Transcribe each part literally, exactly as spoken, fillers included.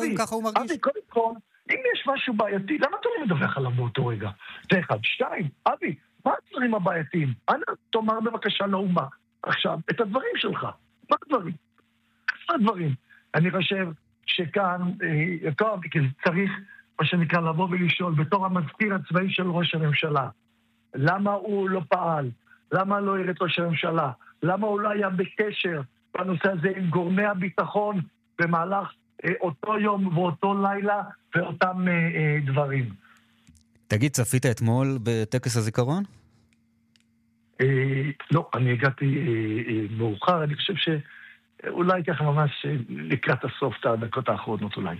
אם ככה הוא מרגיש. אבי, קודם כל, אם יש משהו בעייתי, למה אתה לא מדווח עליו באותו רגע? זה אחד. שתיים, אבי, מה הדברים הבעייתיים? אנא, תאמר בבקשה לאומה. עכשיו, את הדברים שלך. מה הדברים? מה הדברים? אני חושב שכאן, אה, טוב, צריך, מה שנקרא, לבוא ולשאול, בתור המזכיר הצבאי של ראש הממשלה, למה הוא לא פעל? למה לא הראה את ראש הממשלה? למה הוא לא היה בקשר בנושא הזה עם גורמי הביטחון במהלך אה, אותו יום ואותו לילה ואותם אה, אה, דברים? תגיד, צפית אתמול בטקס הזיכרון? אה, לא, אני הגעתי אה, אה, מאוחר, אני חושב שאולי ככה ממש אה, לקראת הסוף את הדקות האחרונות אולי.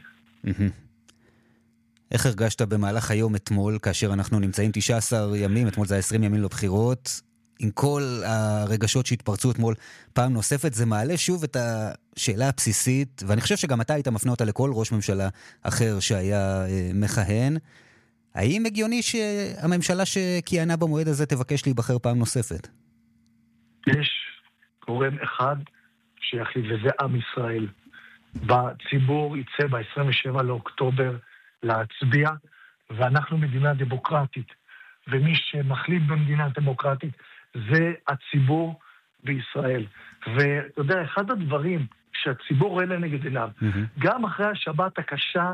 איך הרגשת במהלך היום אתמול, כאשר אנחנו נמצאים תשעה עשר ימים, אתמול זה עשרים ימים לבחירות, עם כל הרגשות שהתפרצו אתמול פעם נוספת, זה מעלה שוב את השאלה הבסיסית, ואני חושב שגם אתה היית מפנה אותה לכל ראש ממשלה אחר שהיה אה, מכהן, האם הגיוני שהממשלה שכיהנה במועד הזה תבקש להיבחר פעם נוספת? יש גורם אחד שיחיד, וזה עם ישראל. בציבור יצא ב-עשרים ושבעה לאוקטובר להצביע, ואנחנו מדינה דמוקרטית, ומי שמחליט במדינה דמוקרטית זה הציבור בישראל. ואתה יודע, אחד הדברים שהציבור רואה לנגד עיניו, mm-hmm. גם אחרי השבת הקשה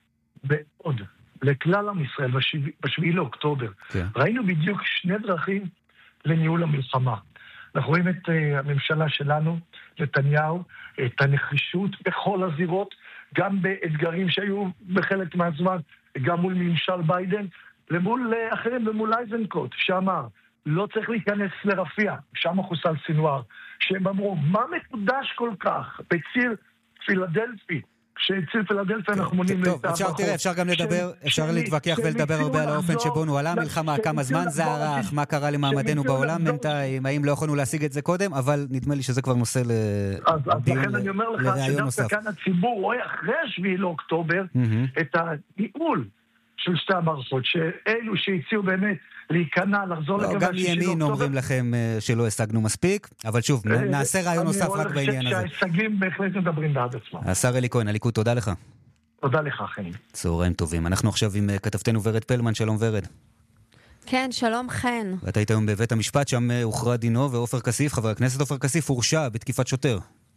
מאוד, לכלל עם ישראל, בשביעי לאוקטובר, okay. ראינו בדיוק שני דרכים לניהול המלחמה. אנחנו רואים את uh, הממשלה שלנו, נתניהו, את הנחישות בכל הזירות, גם באתגרים שהיו בחלק מהזמן, גם מול ממשל ביידן, למול uh, אחרים ומול אייזנקוט, שאמר, לא צריך להיכנס לרפיע, שם מחוסל סינואר, שהם אמרו, מה מקודש כל כך בציר פילדלפי, שציר פילדלפי אנחנו מונים טוב, אפשר, תראה, אפשר גם לדבר, אפשר להתווכח ולדבר הרבה על האופן שבו נוהלה המלחמה, כמה זמן זה ערך, מה קרה למעמדנו בעולם בינתיים, האם לא יכולנו להשיג את זה קודם, אבל נדמה לי שזה כבר נושא לדיון, לכן אני אומר לך שדווקא כאן הציבור רואה אחרי השביעי לאוקטובר את הניהול של שתי המערכות, שאלו שהציעו באמת להיכנע, לחזור לגבי גם ימין אומרים לכם שלא השגנו מספיק, אבל שוב, נעשה רעיון נוסף רק בעניין הזה. אני חושב שההישגים בהחלט מדברים בעד עצמם. השר אלי כהן, הליכוד, תודה לך. תודה לך, חיים. צהריים טובים. אנחנו עכשיו עם כתבתנו ורד פלמן, שלום ורד. כן, שלום חן. ואת היית היום בבית המשפט, שם הוכרע דינו, ועופר כסיף, חבר הכנסת עופר כסיף, הורשע בתקיפת שוטר.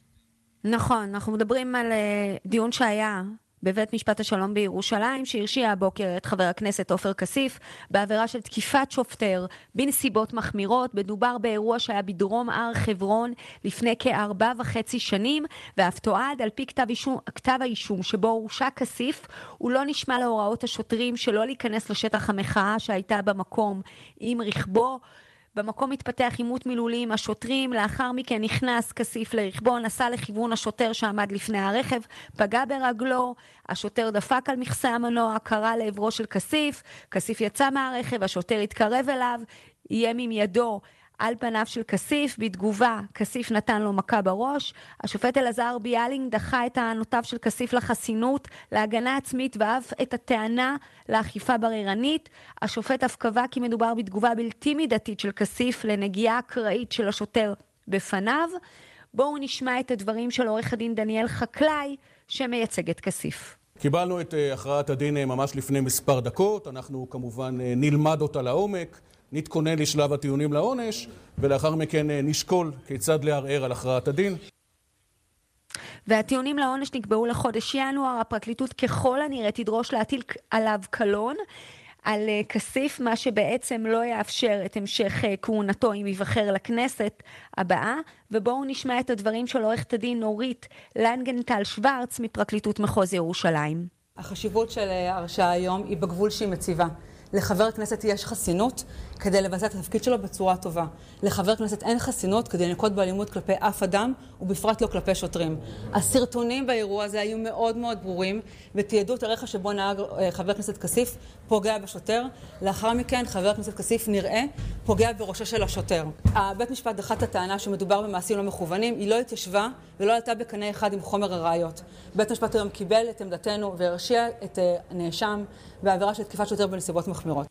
נכון, אנחנו מדברים על דיון שהיה בבית משפט השלום בירושלים, שהרשיע הבוקר את חבר הכנסת עופר כסיף בעבירה של תקיפת שוטר בנסיבות מחמירות. מדובר באירוע שהיה בדרום הר חברון לפני כארבע וחצי שנים, ואף תועד על פי כתב אישום, כתב האישום שבו הורשע כסיף, הוא לא נשמע להוראות השוטרים שלא להיכנס לשטח המחאה שהייתה במקום עם רכבו. במקום התפתח עימות מילולי עם השוטרים, לאחר מכן נכנס כסיף לרכבו, נסע לכיוון השוטר שעמד לפני הרכב, פגע ברגלו, השוטר דפק על מכסה המנוע, קרא לעברו של כסיף, כסיף יצא מהרכב, השוטר התקרב אליו, איים עם ידו על פניו של כסיף, בתגובה כסיף נתן לו מכה בראש. השופט אלעזר ביאלינג דחה את טענותיו של כסיף לחסינות, להגנה עצמית, ואף את הטענה לאכיפה בררנית. השופט אף קבע כי מדובר בתגובה בלתי מידתית של כסיף לנגיעה אקראית של השוטר בפניו. בואו נשמע את הדברים של עורך הדין דניאל חקלאי שמייצג את כסיף. קיבלנו את הכרעת הדין ממש לפני מספר דקות, אנחנו כמובן נלמד אותה לעומק, נתכונן לשלב הטיעונים לעונש, ולאחר מכן נשקול כיצד לערער על הכרעת הדין. והטיעונים לעונש נקבעו לחודש ינואר. הפרקליטות ככל הנראה תדרוש להטיל עליו קלון על כסיף, מה שבעצם לא יאפשר את המשך כהונתו אם ייבחר לכנסת הבאה. ובואו נשמע את הדברים של עורכת הדין נורית לנגנטל שוורץ מפרקליטות מחוז ירושלים. החשיבות של הרשעה היום היא בגבול שהיא מציבה. לחבר כנסת יש חסינות כדי לבצע את התפקיד שלו בצורה טובה. לחבר כנסת אין חסינות כדי לנקוט באלימות כלפי אף אדם, ובפרט לא כלפי שוטרים. הסרטונים באירוע הזה היו מאוד מאוד ברורים, ותיעדו את הרכב שבו נהג חבר כנסת כסיף פוגע בשוטר. לאחר מכן חבר כנסת כסיף נראה פוגע בראשו של השוטר. בית משפט דחה את הטענה שמדובר במעשים לא מכוונים, היא לא התיישבה ולא עלתה בקנה אחד עם חומר הראיות. בית משפט היום קיבל את עמדתנו והרשיע את הנאשם בעבירה של תקיפת שוטר בנסיבות מחמירות.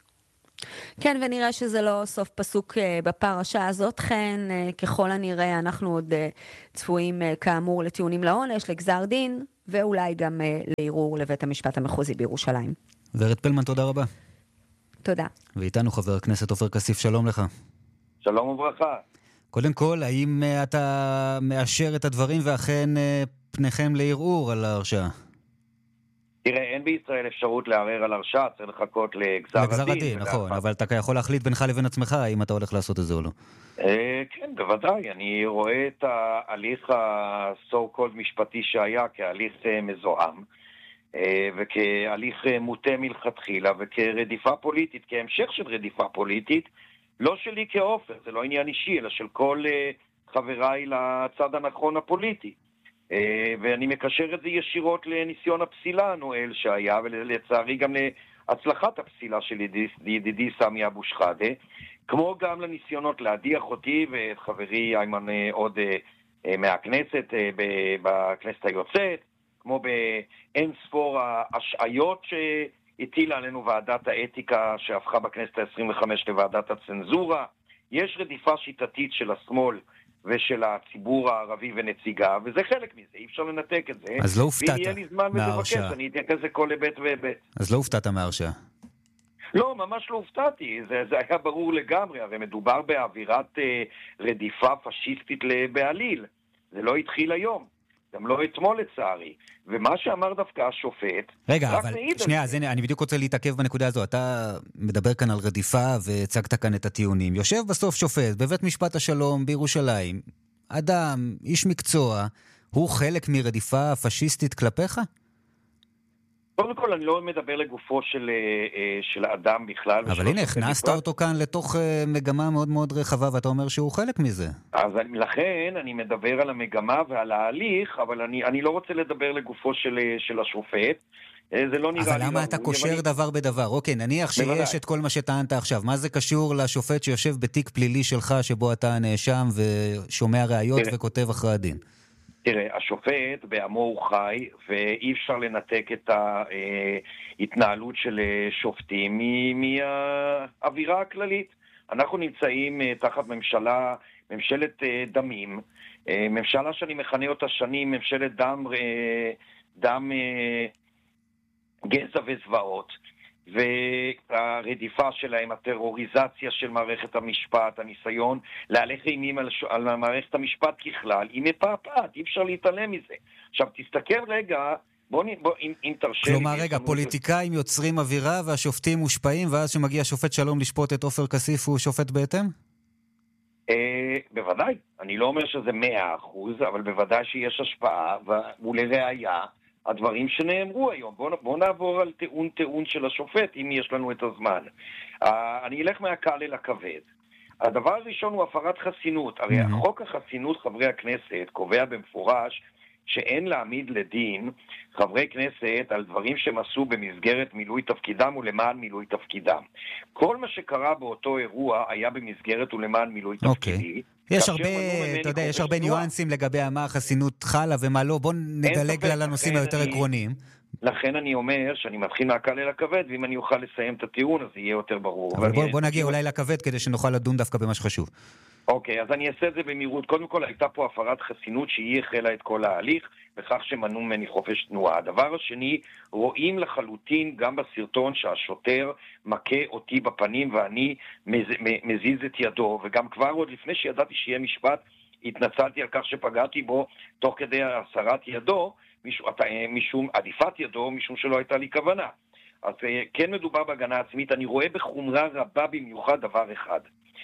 כן, ונראה שזה לא סוף פסוק בפרשה הזאת, כן, ככל הנראה אנחנו עוד צפויים כאמור לטיעונים לעונש, לגזר דין, ואולי גם לערעור לבית המשפט המחוזי בירושלים. ורד פלמן, תודה רבה. תודה. ואיתנו חבר הכנסת עופר כסיף, שלום לך. שלום וברכה. קודם כל, האם אתה מאשר את הדברים ואכן פניכם לערעור על ההרשעה? תראה, אין בישראל אפשרות לערער על הרשעה, צריך לחכות לגזר הדין. לגזר הדין, נכון, אבל אתה יכול להחליט בינך לבין עצמך האם אתה הולך לעשות את זה או לא. כן, בוודאי, אני רואה את ההליך ה-so called משפטי שהיה כהליך מזוהם, וכהליך מוטה מלכתחילה, וכרדיפה פוליטית, כהמשך של רדיפה פוליטית, לא שלי כעופר, זה לא עניין אישי, אלא של כל חבריי לצד הנכון הפוליטי. ואני מקשר את זה ישירות לניסיון הפסילה הנואל שהיה, ולצערי גם להצלחת הפסילה של ידידי סמי אבו שחאדה, כמו גם לניסיונות להדיח אותי ואת חברי איימן עוד מהכנסת, בכנסת היוצאת, כמו באין ספור ההשעיות שהטילה עלינו ועדת האתיקה שהפכה בכנסת ה-עשרים וחמש לוועדת הצנזורה. יש רדיפה שיטתית של השמאל ושל הציבור הערבי ונציגה, וזה חלק מזה, אי אפשר לנתק את זה. אז לא הופתעת ואם יהיה לי זמן ותבקש, אני אתייחס לכל היבט והיבט. אז לא הופתעת מההרשעה. לא, ממש לא הופתעתי, זה, זה היה ברור לגמרי, הרי מדובר באווירת אה, רדיפה פשיסטית בעליל, זה לא התחיל היום, גם לא אתמול לצערי, ומה שאמר דווקא השופט, רגע, אבל שנייה, אז אני בדיוק רוצה להתעכב בנקודה הזו, אתה מדבר כאן על רדיפה והצגת כאן את הטיעונים, יושב בסוף שופט בבית משפט השלום בירושלים, אדם, איש מקצוע, הוא חלק מרדיפה פשיסטית כלפיך? קודם כל, אני לא מדבר לגופו של, של האדם בכלל. אבל הנה, הכנסת אותו כאן לתוך מגמה מאוד מאוד רחבה, ואתה אומר שהוא חלק מזה. אז לכן, אני מדבר על המגמה ועל ההליך, אבל אני, אני לא רוצה לדבר לגופו של, של השופט. זה לא נראה לי... אבל למה אתה קושר דבר בדבר? אוקיי, נניח שיש את כל מה שטענת עכשיו. מה זה קשור לשופט שיושב בתיק פלילי שלך, שבו אתה נאשם ושומע ראיות וכותב אחרי הדין? תראה, השופט בעמו הוא חי, ואי אפשר לנתק את ההתנהלות של שופטים מהאווירה הכללית. אנחנו נמצאים תחת ממשלה, ממשלת דמים, ממשלה שאני מכנה אותה שנים, ממשלת דם, דם גזע וזוועות, והרדיפה שלהם, הטרוריזציה של מערכת המשפט, הניסיון להלך אימים על, על מערכת המשפט ככלל, היא מפעפעת, אי אפשר להתעלם מזה. עכשיו, תסתכל רגע, בוא, בוא, אם, אם תרשה... כלומר, רגע, פוליטיקאים זה... יוצרים אווירה והשופטים מושפעים, ואז שמגיע שופט שלום לשפוט את עופר כסיף, הוא שופט בהתאם? אה, בוודאי. אני לא אומר שזה מאה אחוז, אבל בוודאי שיש השפעה, ולראיה, הדברים שנאמרו היום. בוא, בוא נעבור על טיעון טיעון של השופט, אם יש לנו את הזמן. Uh, אני אלך מהקל אל הכבד. הדבר הראשון הוא הפרת חסינות. הרי mm-hmm. חוק החסינות, חברי הכנסת, קובע במפורש שאין להעמיד לדין חברי כנסת על דברים שהם עשו במסגרת מילוי תפקידם ולמען מילוי תפקידם. כל מה שקרה באותו אירוע היה במסגרת ולמען מילוי okay. תפקידי. יש הרבה, אתה יודע, יש הרבה ניואנסים לגבי מה החסינות חלה ומה לא. בוא נדלג על הנושאים היותר עקרוניים. לכן אני אומר שאני מתחיל מהקל אל הכבד, ואם אני אוכל לסיים את הטיעון, אז יהיה יותר ברור. אבל בוא, בוא נגיע אולי לכבד כדי שנוכל לדון דווקא במה שחשוב. אוקיי, אז אני אעשה את זה במהירות. קודם כל, הייתה פה הפרת חסינות שהיא החלה את כל ההליך, בכך שמנעו ממני חופש תנועה. הדבר השני, רואים לחלוטין גם בסרטון שהשוטר מכה אותי בפנים ואני מז, מזיז את ידו, וגם כבר עוד לפני שידעתי שיהיה משפט, התנצלתי על כך שפגעתי בו תוך כדי הסרת ידו, משום, משום עדיפת ידו, משום שלא הייתה לי כוונה. אז כן מדובר בהגנה עצמית. אני רואה בחומרה רבה במיוחד דבר אחד.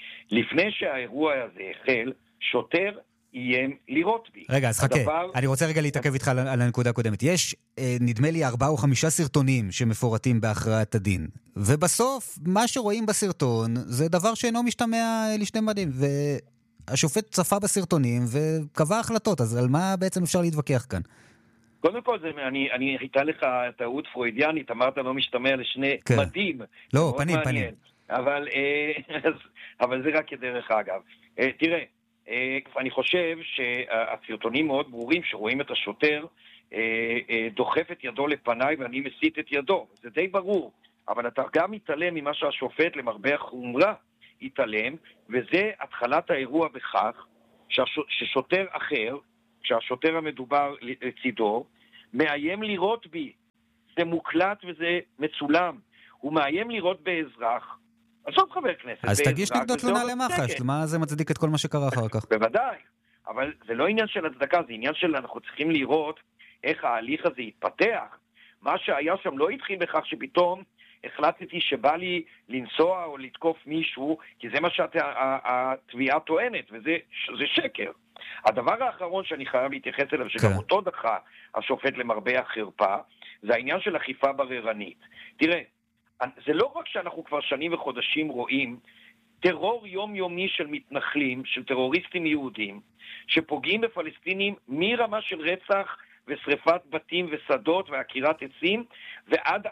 לפני שהאירוע הזה החל, שוטר איים לירות בי. רגע, אז חכה, הדבר... אני רוצה רגע להתעכב איתך על, על הנקודה הקודמת. יש, נדמה לי, ארבעה או חמישה סרטונים שמפורטים בהכרעת הדין. ובסוף, מה שרואים בסרטון זה דבר שאינו משתמע לשני מדעים. והשופט צפה בסרטונים וקבע החלטות, אז על מה בעצם אפשר להתווכח כאן? קודם כל, זה, אני, אני הייתה לך טעות פרוידיאנית, אמרת לא משתמע לשני כן. מדים. לא, פנים, מעניין. פנים. אבל, אז, אבל זה רק כדרך אגב. תראה, אני חושב שהסרטונים מאוד ברורים שרואים את השוטר דוחף את ידו לפניי ואני מסית את ידו. זה די ברור. אבל אתה גם מתעלם ממה שהשופט למרבה החומרה התעלם, וזה התחלת האירוע בכך ששוטר אחר, שהשוטר המדובר לצידו, מאיים לירות בי. זה מוקלט וזה מצולם. הוא מאיים לירות באזרח. עזוב חבר כנסת. אז תגיש נגדו תלונה למח"ש, מה זה מצדיק את כל מה שקרה אחר כך? בוודאי, אבל זה לא עניין של הצדקה, זה עניין של אנחנו צריכים לראות איך ההליך הזה יתפתח. מה שהיה שם לא התחיל בכך שפתאום החלטתי שבא לי לנסוע או לתקוף מישהו, כי זה מה שהתביעה טוענת, וזה זה שקר. הדבר האחרון שאני חייב להתייחס אליו, שגם אותו דחה השופט למרבה החרפה, זה העניין של אכיפה בררנית. תראה, זה לא רק שאנחנו כבר שנים וחודשים רואים טרור יומיומי של מתנחלים, של טרוריסטים יהודים, שפוגעים בפלסטינים מרמה של רצח ושריפת בתים ושדות ועקירת עצים, ועד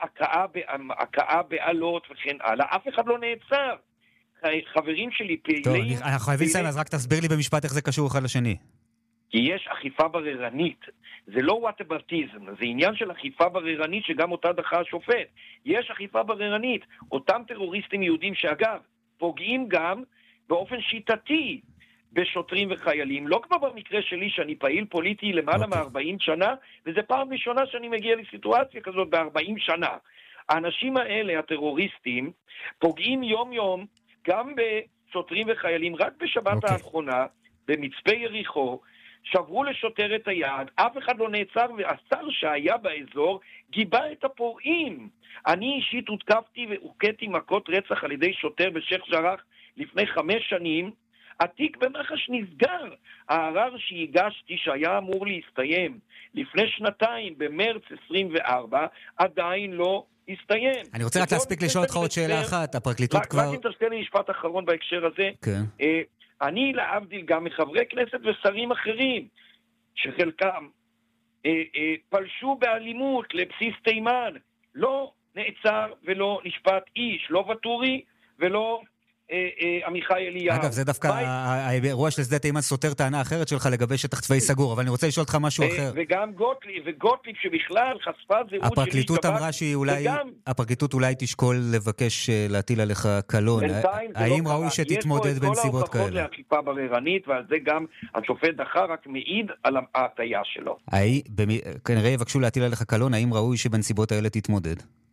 הכאה בעלות וכן הלאה. אף אחד לא נעצר. חברים שלי פעילים... טוב, אנחנו חייבים לסיים, אז רק תסביר לי במשפט איך זה קשור אחד לשני. כי יש אכיפה בררנית. זה לא וואטאבטיזם, זה עניין של אכיפה בררנית שגם אותה דחה השופט. יש אכיפה בררנית. אותם טרוריסטים יהודים שאגב, פוגעים גם באופן שיטתי בשוטרים וחיילים. לא כמו במקרה שלי שאני פעיל פוליטי למעלה okay. מ-ארבעים שנה, וזה פעם ראשונה שאני מגיע לסיטואציה כזאת ב-ארבעים שנה. האנשים האלה, הטרוריסטים, פוגעים יום יום גם בשוטרים וחיילים. רק בשבת okay. האחרונה, במצפה יריחו, שברו לשוטר את היד, אף אחד לא נעצר, והשר שהיה באזור גיבה את הפורעים. אני אישית הותקפתי והוכיתי מכות רצח על ידי שוטר בשייח ג'ראח לפני חמש שנים. התיק במח"ש נסגר. הערר שהגשתי שהיה אמור להסתיים לפני שנתיים במרץ עשרים וארבע עדיין לא הסתיים. אני רוצה רק להספיק לשאול אותך עוד שאלה אחת. הפרקליטות כבר... רק אם תרשה לי משפט אחרון בהקשר הזה. כן. אני להבדיל גם מחברי כנסת ושרים אחרים, שחלקם אה, אה, פלשו באלימות לבסיס תימן, לא נעצר ולא נשפט איש, לא וטורי ולא אה, אה, עמיחי אליהו. אגב, זה דווקא האירוע של שדה תימן סותר טענה אחרת שלך לגבי שטח צבאי סגור, אבל אני רוצה לשאול אותך משהו אחר. וגם גוטליב, וגוטליב שבכלל חשפה זהות שלי. הפרקליטות אמרה שהיא אולי, הפרקליטות אולי תשקול לבקש להטיל עליך קלון. האם ראוי שתתמודד בנסיבות כאלה? יש פה את כל ההוכחות לאכיפה בררנית, ועל זה גם השופט דחה רק מעיד על ההטיה שלו. כנראה יבקשו להטיל עליך קלון, האם ראוי שבנסיבות האלה תתמודד?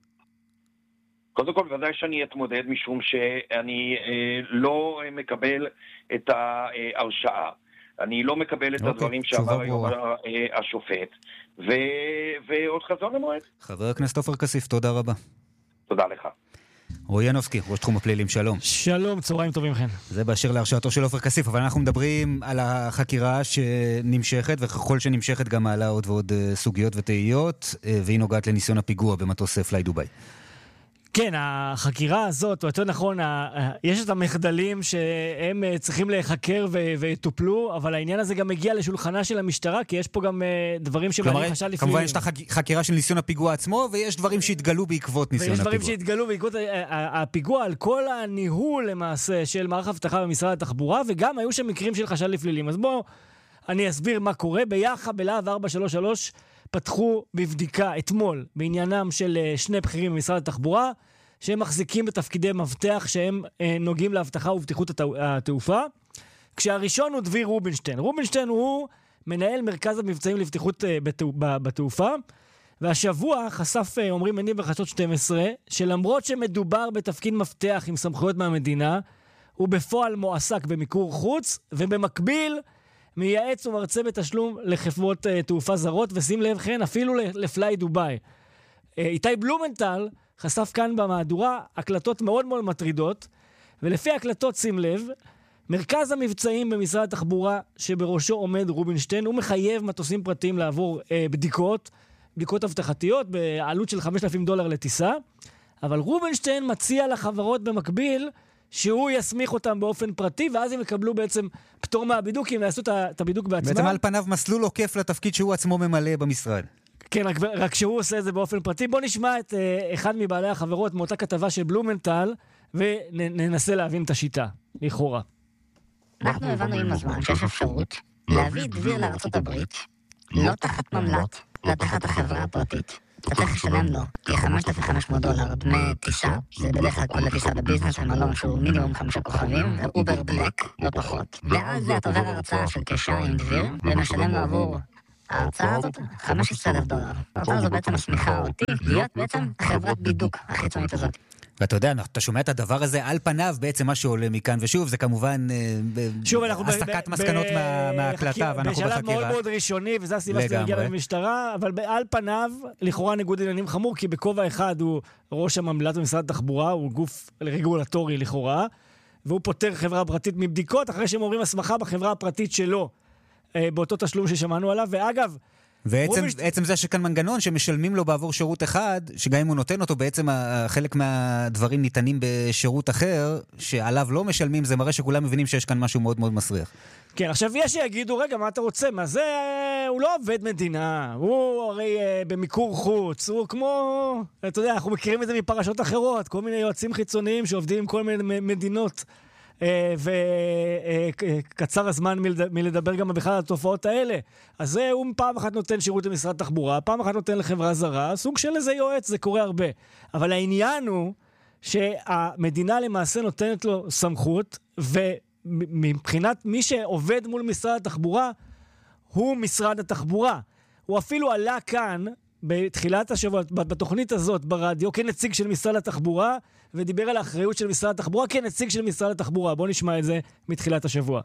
קודם כל, ודאי שאני אתמודד, משום שאני אה, לא מקבל את ההרשעה. אני לא מקבל את okay, הדברים שאמר היום אה, השופט. ו... ועוד חזון למועד. חבר הכנסת עופר כסיף, תודה רבה. תודה לך. רועי ינובסקי, ראש תחום הפלילים, שלום. שלום, צהריים טובים לכם. זה באשר להרשעתו של עופר כסיף, אבל אנחנו מדברים על החקירה שנמשכת, וככל שנמשכת גם מעלה עוד ועוד סוגיות ותהיות, והיא נוגעת לניסיון הפיגוע במטוס פליי דוביי. כן, החקירה הזאת, או יותר נכון, יש את המחדלים שהם צריכים להיחקר ויטופלו, אבל העניין הזה גם מגיע לשולחנה של המשטרה, כי יש פה גם דברים שמעלים חשד לפעמים. כמובן יש את החקירה של ניסיון הפיגוע עצמו, ויש דברים שהתגלו בעקבות ניסיון הפיגוע. ויש דברים שהתגלו בעקבות הפיגוע, על כל הניהול למעשה של מערך האבטחה במשרד התחבורה, וגם היו שם מקרים של חשד לפלילים. אז בואו, אני אסביר מה קורה. ביחד בלהב ארבע שלוש שלוש פתחו בבדיקה אתמול בעניינם של שני בכירים במשרד התחבורה, שהם מחזיקים בתפקידי מבטח שהם אה, נוגעים להבטחה ובטיחות התעו, התעופה. כשהראשון הוא דביר רובינשטיין. רובינשטיין הוא מנהל מרכז המבצעים לבטיחות אה, בתעו, בתעופה, והשבוע חשף, אה, אומרים אני בחדשות שתים עשרה, שלמרות שמדובר בתפקיד מבטח עם סמכויות מהמדינה, הוא בפועל מועסק במיקור חוץ, ובמקביל מייעץ ומרצה בתשלום לחברות אה, תעופה זרות, ושים לב כן, אפילו לפליי דוביי. אה, איתי בלומנטל חשף כאן במהדורה הקלטות מאוד מאוד מטרידות, ולפי הקלטות, שים לב, מרכז המבצעים במשרד התחבורה שבראשו עומד רובינשטיין, הוא מחייב מטוסים פרטיים לעבור אה, בדיקות, בדיקות הבטחתיות, בעלות של חמשת אלפים דולר לטיסה, אבל רובינשטיין מציע לחברות במקביל, שהוא יסמיך אותם באופן פרטי, ואז הם יקבלו בעצם פטור מהבידוק, אם יעשו את הבידוק בעצמם. בעצם על פניו מסלול עוקף לתפקיד שהוא עצמו ממלא במשרד. כן, רק, רק שהוא עושה את זה באופן פרטי. בוא נשמע את uh, אחד מבעלי החברות מאותה כתבה של בלומנטל, וננסה להבין את השיטה, לכאורה. אנחנו הבנו עם הזמן שיש אפשרות להביא דביר לארצות הברית, לא תחת ממלט, לא תחת החברה הפרטית. אתה צריך לשלם לו כ-חמשת אלפים וחמש מאות דולר דמי טיסה, זה בדרך כלל כל הטיסה בביזנס במלון שהוא מינימום חמישה כוכבים, ואובר בלק, לא פחות. ואז זה אתה עובר הרצאה של קשר עם דביר, ומשלם לו עבור ההרצאה הזאת, חמישה עשר אלף דולר. ההרצאה הזו בעצם מסמיכה אותי להיות בעצם חברת בידוק החיצונית הזאת. ואתה יודע, אתה שומע את הדבר הזה על פניו, בעצם מה שעולה מכאן, ושוב, זה כמובן הסקת מסקנות מההקלטה, ואנחנו בחקירה. בשלב מאוד מאוד ראשוני, וזו הסיבה שזה מגיע למשטרה, אבל על פניו, לכאורה ניגוד עניינים חמור, כי בכובע אחד הוא ראש הממל"ט במשרד התחבורה, הוא גוף רגולטורי לכאורה, והוא פותר חברה פרטית מבדיקות, אחרי שהם אומרים הסמכה בחברה הפרטית שלו, באותו תשלום ששמענו עליו, ואגב, ועצם זה שכאן מנגנון שמשלמים לו בעבור שירות אחד, שגם אם הוא נותן אותו, בעצם חלק מהדברים ניתנים בשירות אחר, שעליו לא משלמים, זה מראה שכולם מבינים שיש כאן משהו מאוד מאוד מסריח. כן, עכשיו יש שיגידו, רגע, מה אתה רוצה? מה זה? הוא לא עובד מדינה, הוא הרי במיקור חוץ, הוא כמו, אתה יודע, אנחנו מכירים את זה מפרשות אחרות, כל מיני יועצים חיצוניים שעובדים עם כל מיני מדינות, וקצר הזמן מלדבר גם בכלל על התופעות האלה. אז הוא פעם אחת נותן שירות למשרד התחבורה, פעם אחת נותן לחברה זרה, סוג של איזה יועץ, זה קורה הרבה. אבל העניין הוא שהמדינה למעשה נותנת לו סמכות, ומבחינת מי שעובד מול משרד התחבורה, הוא משרד התחבורה. הוא אפילו עלה כאן, בתחילת השבוע, בתוכנית הזאת ברדיו, כנציג של משרד התחבורה, ודיבר על האחריות של משרד התחבורה כנציג של משרד התחבורה. בואו נשמע את זה מתחילת השבוע.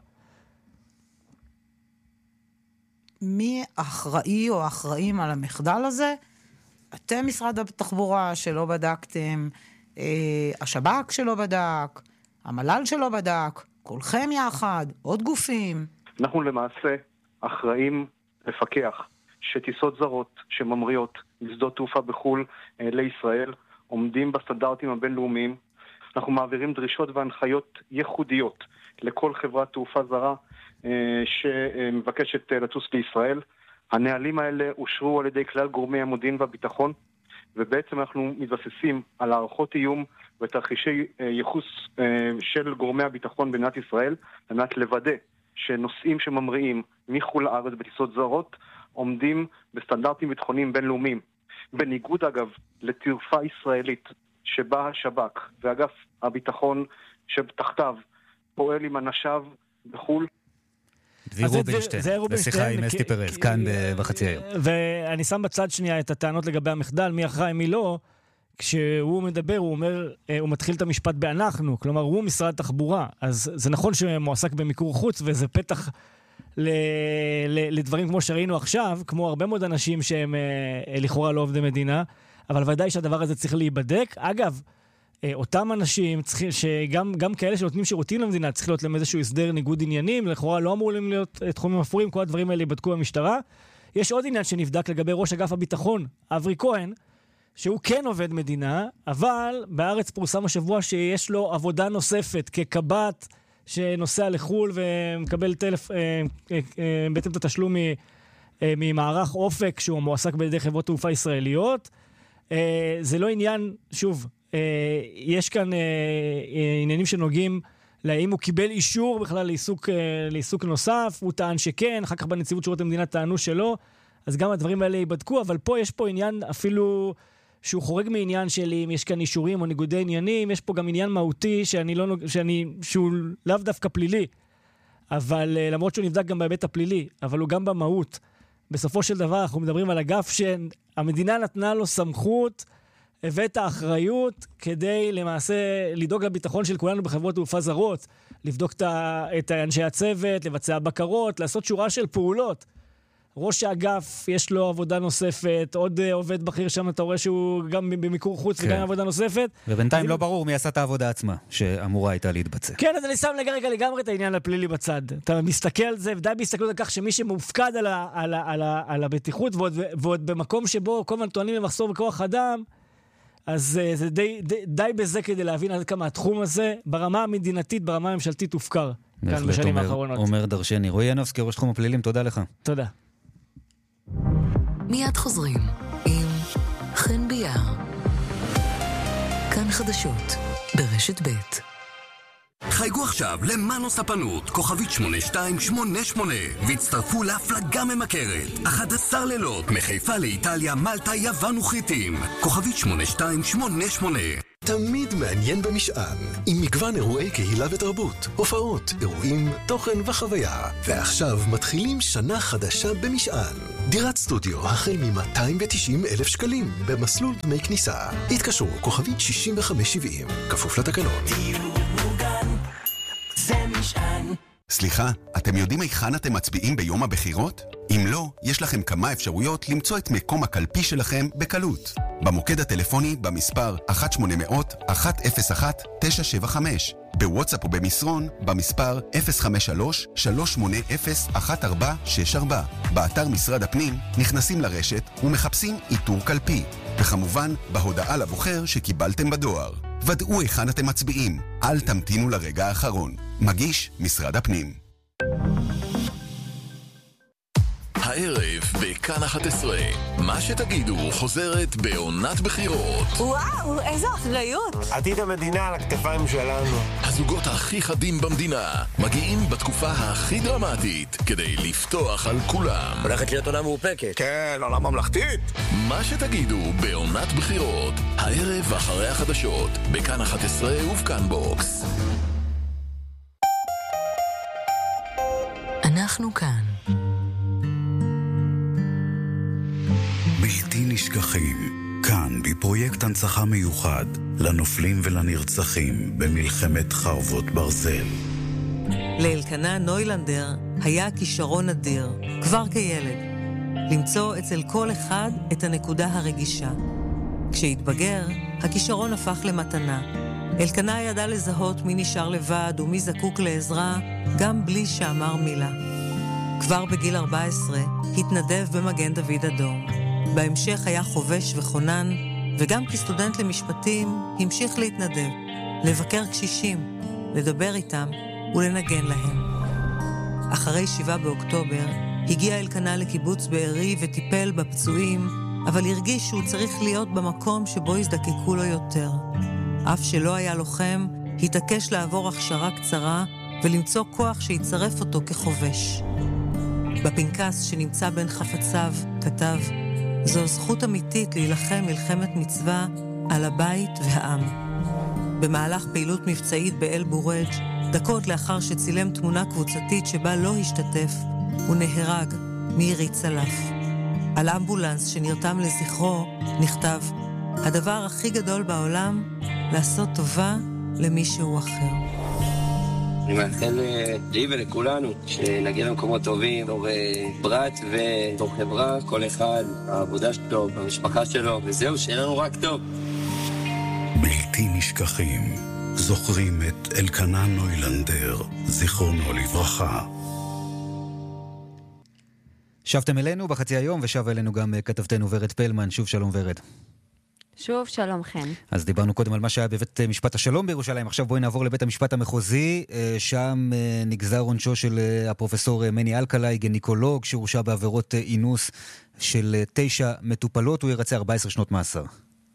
מי אחראי או אחראים על המחדל הזה? אתם משרד התחבורה שלא בדקתם, אה, השב"כ שלא בדק, המל"ל שלא בדק, כולכם יחד, עוד גופים. אנחנו למעשה אחראים לפקח שטיסות זרות שממריאות משדות תעופה בחול אה, לישראל, עומדים בסטנדרטים הבינלאומיים. אנחנו מעבירים דרישות והנחיות ייחודיות לכל חברת תעופה זרה אה, שמבקשת אה, לטוס לישראל. הנהלים האלה אושרו על ידי כלל גורמי המודיעין והביטחון, ובעצם אנחנו מתבססים על הערכות איום ותרחישי אה, ייחוס אה, של גורמי הביטחון במדינת ישראל, על מנת לוודא שנוסעים שממריאים מחו"ל לארץ בטיסות זרות עומדים בסטנדרטים ביטחוניים בינלאומיים. בניגוד אגב לתעופה ישראלית שבה השב"כ ואגף הביטחון שבתחתיו פועל עם אנשיו בחול. דביר רובינשטיין, בשיחה עם אסתי פרז, כאן בחצי היום. ואני שם בצד שנייה את הטענות לגבי המחדל, מי אחראי מי לא, כשהוא מדבר, הוא אומר, הוא מתחיל את המשפט באנחנו, כלומר הוא משרד תחבורה, אז זה נכון שמועסק במיקור חוץ, וזה פתח ל, ל, לדברים כמו שראינו עכשיו, כמו הרבה מאוד אנשים שהם לכאורה לא עובדי מדינה, אבל ודאי שהדבר הזה צריך להיבדק. אגב, אותם אנשים, צריכים, שגם גם כאלה שנותנים שירותים למדינה, צריך להיות להם איזשהו הסדר ניגוד עניינים, לכאורה לא אמורים להיות תחומים אפורים, כל הדברים האלה ייבדקו במשטרה. יש עוד עניין שנבדק לגבי ראש אגף הביטחון, אברי כהן, שהוא כן עובד מדינה, אבל בארץ פורסם השבוע שיש לו עבודה נוספת כקב"ט שנוסע לחול ומקבל טלפ... בעצם את התשלום ממערך אופק שהוא מועסק בידי חברות תעופה ישראליות. זה לא עניין, שוב, יש כאן עניינים שנוגעים להאם הוא קיבל אישור בכלל לעיסוק, לעיסוק נוסף, הוא טען שכן, אחר כך בנציבות שירות המדינה טענו שלא, אז גם הדברים האלה ייבדקו, אבל פה יש פה עניין אפילו שהוא חורג מעניין של אם יש כאן אישורים או ניגודי עניינים, יש פה גם עניין מהותי שאני לא, שאני, שהוא לאו דווקא פלילי, אבל למרות שהוא נבדק גם בהיבט הפלילי, אבל הוא גם במהות. בסופו של דבר אנחנו מדברים על אגף שהמדינה נתנה לו סמכות ואת האחריות כדי למעשה לדאוג לביטחון של כולנו בחברות תעופה זרות, לבדוק את אנשי הצוות, לבצע בקרות, לעשות שורה של פעולות. ראש האגף יש לו עבודה נוספת, עוד עובד בכיר שם, אתה רואה שהוא גם במיקור חוץ כן. וגם עבודה נוספת. ובינתיים לא ברור מי עשה את העבודה עצמה, שאמורה הייתה להתבצע. כן, אז אני שם לגמרי, לגמרי את העניין הפלילי בצד. אתה מסתכל על זה, ודי בהסתכלות על כך שמי שמופקד על, ה, על, ה, על, ה, על הבטיחות, ועוד, ועוד במקום שבו כל הזמן טוענים למחסור בכוח אדם, אז זה די, די, די בזה כדי להבין עד כמה התחום הזה, ברמה המדינתית, ברמה הממשלתית, הופקר. כאן בשנים האחרונות. אומר דרשני. רועי ינובסקי, ראש תחום הפלילים, תודה לך. תודה. מיד חוזרים עם חן ביאר. כאן חדשות ברשת ב'. חייגו עכשיו למאנו ספנות, כוכבית שמונה שתיים שמונה שמונה, והצטרפו להפלגה ממכרת. אחד עשר לילות, מחיפה לאיטליה, מלטה, יוון וחיטים. כוכבית שמונה שתיים שמונה שמונה. תמיד מעניין במשען, עם מגוון אירועי קהילה ותרבות, הופעות, אירועים, תוכן וחוויה. ועכשיו מתחילים שנה חדשה במשען. דירת סטודיו החל מ-מאתיים ותשעים אלף שקלים במסלול דמי כניסה. התקשרו כוכבית שישים וחמש שבעים, כפוף לתקנון. דיור מוגן, זה משען. סליחה, אתם יודעים היכן אתם מצביעים ביום הבחירות? אם לא, יש לכם כמה אפשרויות למצוא את מקום הקלפי שלכם בקלות. במוקד הטלפוני במספר אחת שמונה אפס אפס אחת אפס אחת תשע שבע חמש, בוואטסאפ ובמסרון במספר אפס חמש שלוש שלוש שמונה אפס אחת ארבע שש ארבע. באתר משרד הפנים נכנסים לרשת ומחפשים איתור קלפי, וכמובן בהודעה לבוחר שקיבלתם בדואר. ודאו היכן אתם מצביעים, אל תמתינו לרגע האחרון. מגיש משרד הפנים. הערב בכאן אחת עשרה, מה שתגידו חוזרת בעונת בחירות. וואו, איזו אחריות. עתיד המדינה על הכתפיים שלנו. הזוגות הכי חדים במדינה מגיעים בתקופה הכי דרמטית כדי לפתוח על כולם. הולכת להיות עונה מאופקת. כן, עונה ממלכתית. מה שתגידו בעונת בחירות, הערב אחרי החדשות, בכאן אחת עשרה ובכאן בוקס. אנחנו כאן. בלתי נשכחים, כאן בפרויקט הנצחה מיוחד לנופלים ולנרצחים במלחמת חרבות ברזל. לאלקנה נוילנדר היה כישרון אדיר, כבר כילד, למצוא אצל כל אחד את הנקודה הרגישה. כשהתבגר, הכישרון הפך למתנה. אלקנה ידע לזהות מי נשאר לבד ומי זקוק לעזרה, גם בלי שאמר מילה. כבר בגיל ארבע עשרה התנדב במגן דוד אדום. בהמשך היה חובש וחונן, וגם כסטודנט למשפטים המשיך להתנדב, לבקר קשישים, לדבר איתם ולנגן להם. אחרי שבעה באוקטובר הגיע אלקנה לקיבוץ בארי וטיפל בפצועים, אבל הרגיש שהוא צריך להיות במקום שבו יזדקקו לו יותר. אף שלא היה לוחם, התעקש לעבור הכשרה קצרה ולמצוא כוח שיצרף אותו כחובש. בפנקס שנמצא בין חפציו כתב: זו זכות אמיתית להילחם מלחמת מצווה על הבית והעם. במהלך פעילות מבצעית באל בורג', דקות לאחר שצילם תמונה קבוצתית שבה לא השתתף, הוא נהרג מירי צלף. על אמבולנס שנרתם לזכרו נכתב: הדבר הכי גדול בעולם, לעשות טובה למישהו אחר. אני מאחל לי ולכולנו שנגיע למקומות טובים, תור פרט ותור חברה, כל אחד, העבודה שלו, במשפחה שלו, וזהו, שיהיה לנו רק טוב. בלתי נשכחים, זוכרים את אלקנה נוילנדר, זיכרונו לברכה. שבתם אלינו בחצי היום, ושב אלינו גם כתבתנו ורד פלמן. שוב שלום ורד. שוב שלום חן. אז דיברנו קודם על מה שהיה בבית משפט השלום בירושלים, עכשיו בואי נעבור לבית המשפט המחוזי. שם נגזר עונשו של הפרופסור מני אלקלעי, גניקולוג שהורשע בעבירות אינוס של תשע מטופלות, הוא ירצה ארבע עשרה שנות מאסר.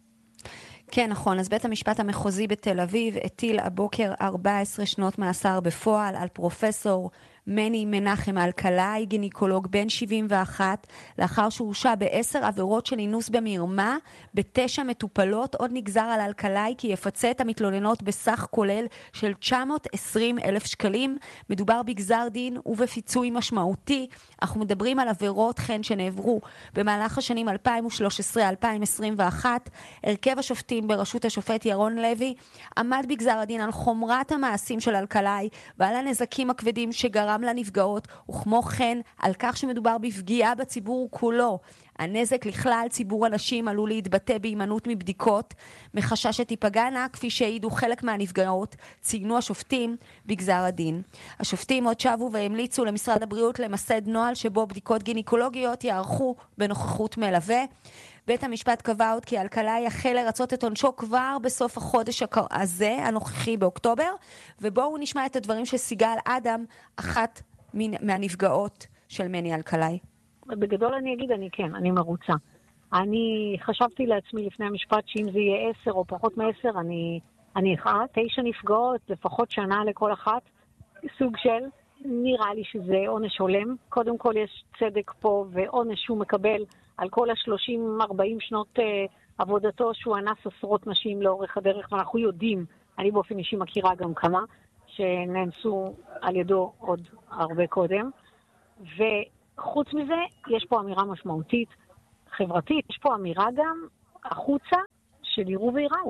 כן, נכון. אז בית המשפט המחוזי בתל אביב הטיל הבוקר ארבע עשרה שנות מאסר בפועל על פרופסור מני מנחם אלקלעי, גינקולוג בן שבעים ואחת, לאחר שהורשע בעשר עבירות של אינוס במרמה, בתשע מטופלות. עוד נגזר על אלקלעי כי יפצה את המתלוננות בסך כולל של תשע מאות ועשרים אלף שקלים. מדובר בגזר דין ובפיצוי משמעותי. אנחנו מדברים על עבירות חן שנעברו במהלך השנים אלפיים ושלוש עשרה עד אלפיים עשרים ואחת. הרכב השופטים בראשות השופט ירון לוי עמד בגזר הדין על חומרת המעשים של אלקלעי ועל הנזקים הכבדים שגרם לנפגעות, וכמו כן על כך שמדובר בפגיעה בציבור כולו. הנזק לכלל ציבור אנשים עלול להתבטא בהימנעות מבדיקות, מחשש שתיפגענה, כפי שהעידו חלק מהנפגעות, ציינו השופטים בגזר הדין. השופטים עוד שבו והמליצו למשרד הבריאות למסד נוהל שבו בדיקות גינקולוגיות יערכו בנוכחות מלווה. בית המשפט קבע עוד כי אלקלעי יחל לרצות את עונשו כבר בסוף החודש הזה, הנוכחי באוקטובר, ובואו נשמע את הדברים של סיגל אדם, אחת מהנפגעות של מני אלקלעי. בגדול אני אגיד, אני כן, אני מרוצה. אני חשבתי לעצמי לפני המשפט שאם זה יהיה עשר או פחות מעשר, אני, אני אחת, תשע נפגעות, לפחות שנה לכל אחת, סוג של, נראה לי שזה עונש הולם. קודם כל יש צדק פה ועונש שהוא מקבל על כל ה-שלושים ארבעים שנות uh, עבודתו, שהוא אנס עשרות נשים לאורך הדרך, ואנחנו יודעים, אני באופן אישי מכירה גם כמה, שנאנסו על ידו עוד הרבה קודם. חוץ מזה, יש פה אמירה משמעותית, חברתית, יש פה אמירה גם החוצה של יראו ויראו.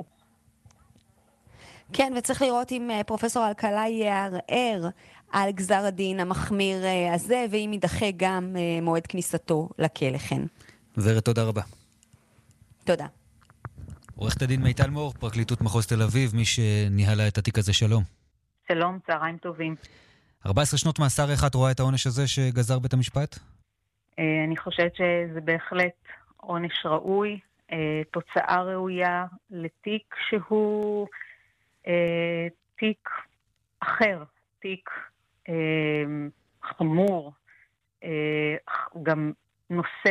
כן, וצריך לראות אם פרופסור אלקלעי יערער על גזר הדין המחמיר הזה, ואם יידחה גם מועד כניסתו לכלא. כן. ורד, תודה רבה. תודה. עורכת הדין מיטל מור, פרקליטות מחוז תל אביב, מי שניהלה את התיק הזה, שלום. שלום, צהריים טובים. ארבע עשרה שנות מאסר, איך את רואה את העונש הזה שגזר בית המשפט? אני חושבת שזה בהחלט עונש ראוי, תוצאה ראויה לתיק שהוא תיק אחר, תיק חמור, גם נושא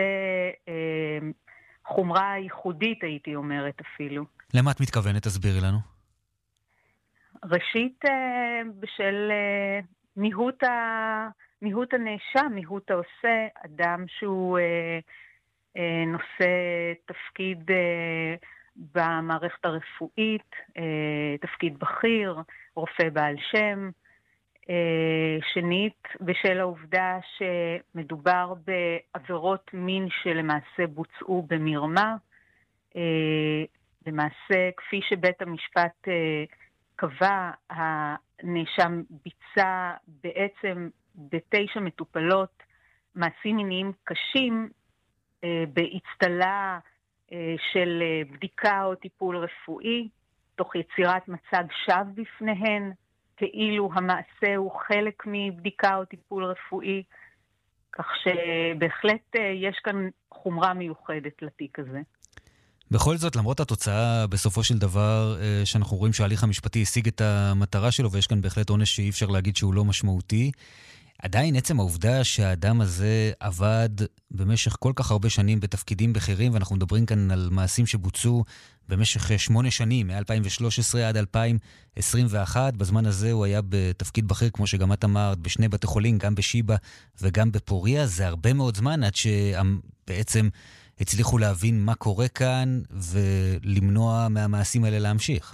חומרה ייחודית, הייתי אומרת אפילו. למה את מתכוונת? תסבירי לנו. ראשית, בשל מיהות, ה... מיהות הנאשם, מיהות העושה, אדם שהוא אה, אה, נושא תפקיד אה, במערכת הרפואית, אה, תפקיד בכיר, רופא בעל שם. אה, שנית, בשל העובדה שמדובר בעבירות מין שלמעשה בוצעו במרמה, אה, למעשה כפי שבית המשפט אה, קבע, הנאשם ביצע בעצם בתשע מטופלות מעשים מיניים קשים אה, בהצטלה אה, של אה, בדיקה או טיפול רפואי, תוך יצירת מצג שווא בפניהן, כאילו המעשה הוא חלק מבדיקה או טיפול רפואי, כך שבהחלט אה, יש כאן חומרה מיוחדת לתיק הזה. בכל זאת, למרות התוצאה בסופו של דבר, שאנחנו רואים שההליך המשפטי השיג את המטרה שלו, ויש כאן בהחלט עונש שאי אפשר להגיד שהוא לא משמעותי, עדיין עצם העובדה שהאדם הזה עבד במשך כל כך הרבה שנים בתפקידים בכירים, ואנחנו מדברים כאן על מעשים שבוצעו במשך שמונה שנים, מ-אלפיים ושלוש עשרה עד אלפיים עשרים ואחת, בזמן הזה הוא היה בתפקיד בכיר, כמו שגם את אמרת, בשני בתי חולים, גם בשיבא וגם בפוריה, זה הרבה מאוד זמן עד שבעצם הצליחו להבין מה קורה כאן ולמנוע מהמעשים האלה להמשיך.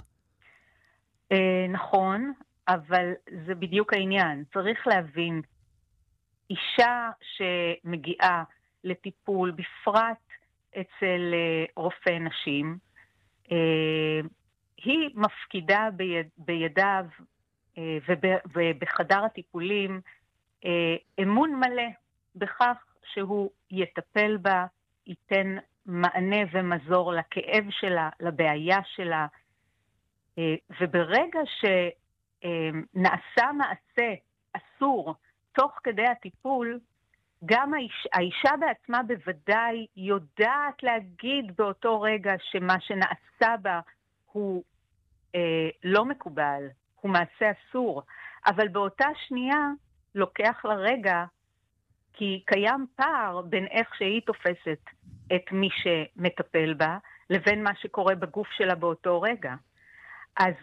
נכון, אבל זה בדיוק העניין. צריך להבין, אישה שמגיעה לטיפול, בפרט אצל רופא נשים, היא מפקידה ביד, בידיו ובחדר הטיפולים אמון מלא בכך שהוא יטפל בה, ייתן מענה ומזור לכאב שלה, לבעיה שלה, וברגע שנעשה מעשה אסור תוך כדי הטיפול, גם האיש, האישה בעצמה בוודאי יודעת להגיד באותו רגע שמה שנעשה בה הוא אה, לא מקובל, הוא מעשה אסור, אבל באותה שנייה לוקח לרגע, כי קיים פער בין איך שהיא תופסת את מי שמטפל בה, לבין מה שקורה בגוף שלה באותו רגע. אז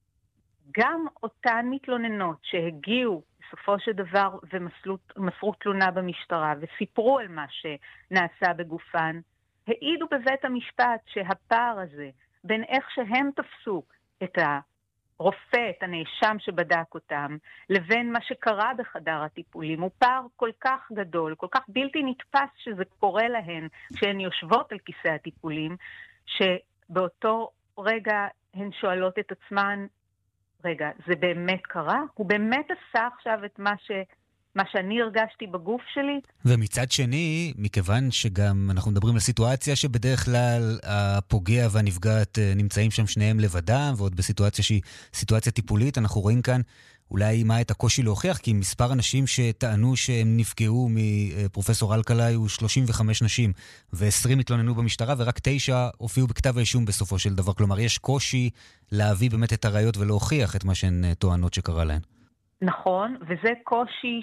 גם אותן מתלוננות שהגיעו בסופו של דבר ומסרו תלונה במשטרה וסיפרו על מה שנעשה בגופן, העידו בבית המשפט שהפער הזה בין איך שהם תפסו את הרופא, את הנאשם שבדק אותם, לבין מה שקרה בחדר הטיפולים, הוא פער כל כך גדול, כל כך בלתי נתפס שזה קורה להן כשהן יושבות על כיסא הטיפולים, שבאותו רגע הן שואלות את עצמן, רגע, זה באמת קרה? הוא באמת עשה עכשיו את מה, ש... מה שאני הרגשתי בגוף שלי? ומצד שני, מכיוון שגם אנחנו מדברים על סיטואציה שבדרך כלל הפוגע והנפגעת נמצאים שם שניהם לבדם, ועוד בסיטואציה שהיא סיטואציה טיפולית, אנחנו רואים כאן אולי מה את הקושי להוכיח, כי מספר אנשים שטענו שהם נפגעו מפרופסור אלקלעי הוא שלושים וחמש נשים, ו-עשרים התלוננו במשטרה, ורק תשע הופיעו בכתב האישום בסופו של דבר. כלומר, יש קושי להביא באמת את הראיות ולהוכיח את מה שהן טוענות שקרה להן. נכון, וזה קושי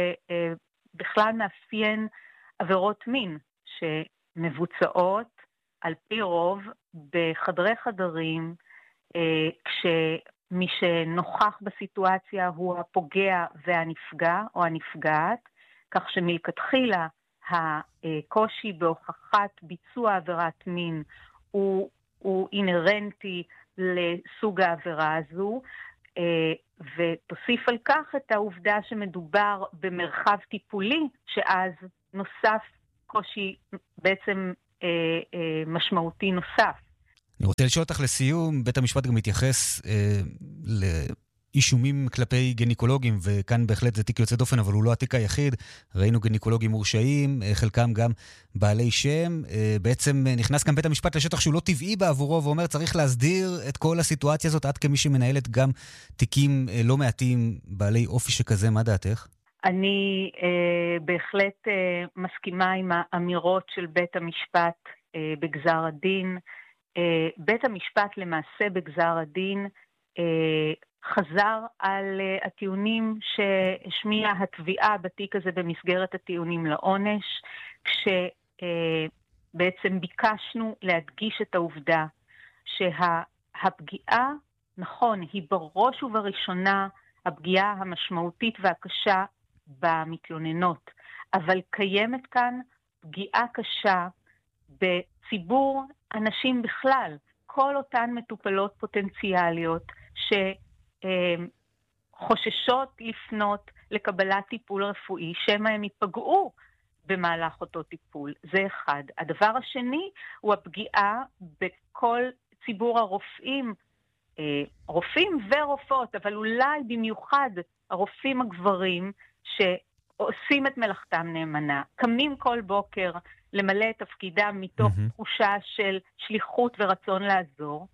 שבכלל מאפיין עבירות מין, שמבוצעות על פי רוב בחדרי חדרים, כש... מי שנוכח בסיטואציה הוא הפוגע והנפגע או הנפגעת, כך שמלכתחילה הקושי בהוכחת ביצוע עבירת מין הוא, הוא אינרנטי לסוג העבירה הזו, ותוסיף על כך את העובדה שמדובר במרחב טיפולי, שאז נוסף קושי בעצם אה, אה, משמעותי נוסף. אני רוצה לשאול אותך לסיום, בית המשפט גם מתייחס אה, לאישומים כלפי גניקולוגים, וכאן בהחלט זה תיק יוצא דופן, אבל הוא לא התיק היחיד. ראינו גניקולוגים מורשעים, אה, חלקם גם בעלי שם. אה, בעצם נכנס כאן בית המשפט לשטח שהוא לא טבעי בעבורו, ואומר צריך להסדיר את כל הסיטואציה הזאת, עד כמי שמנהלת גם תיקים אה, לא מעטים בעלי אופי שכזה. מה דעתך? אני אה, בהחלט אה, מסכימה עם האמירות של בית המשפט אה, בגזר הדין. אה, בית המשפט למעשה בגזר הדין אה, חזר על uh, הטיעונים שהשמיעה התביעה בתיק הזה במסגרת הטיעונים לעונש, כשבעצם uh, ביקשנו להדגיש את העובדה שהפגיעה, נכון, היא בראש ובראשונה הפגיעה המשמעותית והקשה במתלוננות, אבל קיימת כאן פגיעה קשה בציבור אנשים בכלל, כל אותן מטופלות פוטנציאליות ש... חוששות לפנות לקבלת טיפול רפואי, שמא הם ייפגעו במהלך אותו טיפול. זה אחד. הדבר השני הוא הפגיעה בכל ציבור הרופאים, רופאים ורופאות, אבל אולי במיוחד הרופאים הגברים שעושים את מלאכתם נאמנה, קמים כל בוקר למלא את תפקידם מתוך mm-hmm. תחושה של שליחות ורצון לעזור.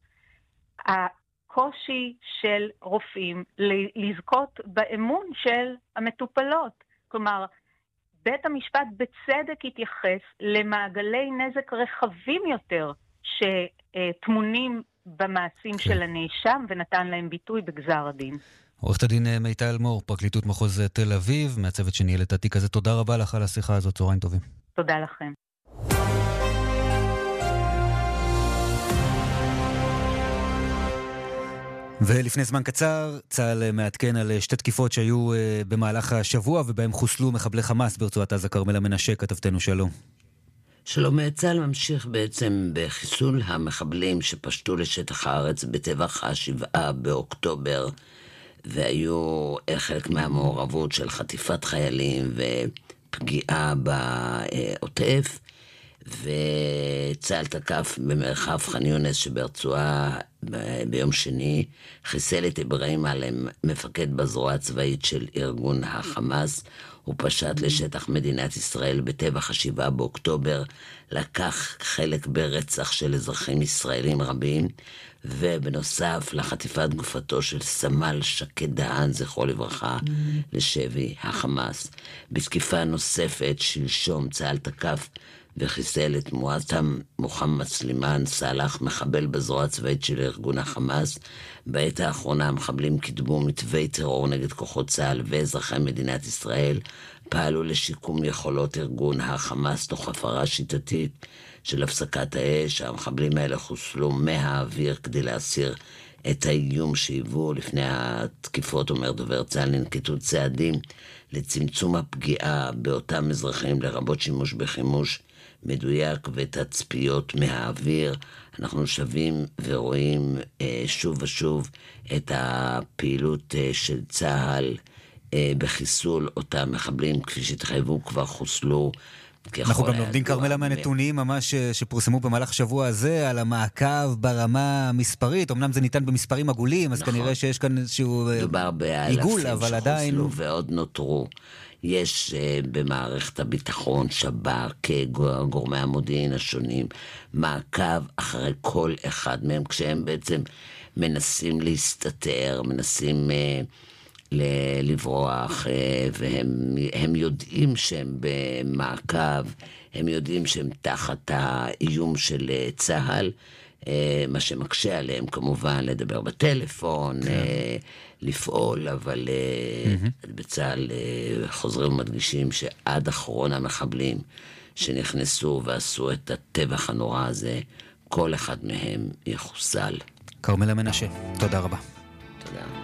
קושי של רופאים לזכות באמון של המטופלות. כלומר, בית המשפט בצדק התייחס למעגלי נזק רחבים יותר שתמונים במעשים כן. של הנאשם ונתן להם ביטוי בגזר הדין. עורכת הדין מיטל מור, פרקליטות מחוז תל אביב, מהצוות שניהל את התיק הזה. תודה רבה לך על השיחה הזאת, צהריים טובים. תודה לכם. ולפני זמן קצר, צה"ל מעדכן על שתי תקיפות שהיו במהלך השבוע, ובהם חוסלו מחבלי חמאס ברצועת עזה. כרמלה מנשה, כתבתנו, שלום. שלום, צה"ל ממשיך בעצם בחיסול המחבלים שפשטו לשטח הארץ בטבח השבעה באוקטובר, והיו חלק מהמעורבות של חטיפת חיילים ופגיעה בעוטף, וצה"ל תקף במרחב ח'אן יונס שברצועה ביום שני, חיסל את אברהים עלם, מפקד בזרוע הצבאית של ארגון החמאס. הוא פשט לשטח מדינת ישראל בטבח השבעה באוקטובר, לקח חלק ברצח של אזרחים ישראלים רבים, ובנוסף לחטיפת גופתו של סמל שקד דהן, זכרו לברכה, לשבי החמאס. בתקיפה נוספת שלשום צה"ל תקף וחיסל את מועתם מוחמד סלימאן סלאח, מחבל בזרוע הצבאית של ארגון החמאס. בעת האחרונה המחבלים קידמו מתווי טרור נגד כוחות צה"ל ואזרחי מדינת ישראל, פעלו לשיקום יכולות ארגון החמאס תוך הפרה שיטתית של הפסקת האש. המחבלים האלה חוסלו מהאוויר כדי להסיר את האיום שהיוו. לפני התקיפות, אומר דובר צה"ל, ננקטו צעדים לצמצום הפגיעה באותם אזרחים, לרבות שימוש בחימוש מדויק ותצפיות מהאוויר. אנחנו שווים ורואים אה, שוב ושוב את הפעילות אה, של צה"ל אה, בחיסול אותם מחבלים, כפי שהתחייבו כבר חוסלו. אנחנו גם לומדים כרמלה מהנתונים ממש שפורסמו במהלך שבוע הזה על המעקב ברמה המספרית. אמנם זה ניתן במספרים עגולים, אז כנראה שיש כאן איזשהו עיגול, אבל עדיין ועוד נותרו. יש uh, במערכת הביטחון, שב"כ, גורמי המודיעין השונים, מעקב אחרי כל אחד מהם, כשהם בעצם מנסים להסתתר, מנסים uh, ל- לברוח, uh, והם הם יודעים שהם במעקב, הם יודעים שהם תחת האיום של uh, צה"ל, uh, מה שמקשה עליהם כמובן לדבר בטלפון, כן. uh, לפעול, אבל mm-hmm. בצה"ל חוזרים ומדגישים שעד אחרון המחבלים שנכנסו ועשו את הטבח הנורא הזה, כל אחד מהם יחוסל. כרמלה מנשה, תודה רבה. תודה.